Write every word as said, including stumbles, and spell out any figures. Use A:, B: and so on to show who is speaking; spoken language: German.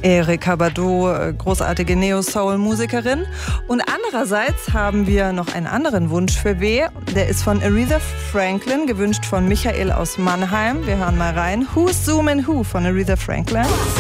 A: Erykah Badu, großartige Neo-Soul-Musikerin. Und andererseits haben wir noch einen anderen Wunsch für W. Der ist von Aretha Franklin, gewünscht von Michael aus Mannheim. Wir hören mal rein. Who's Zoomin' Who von Aretha Franklin.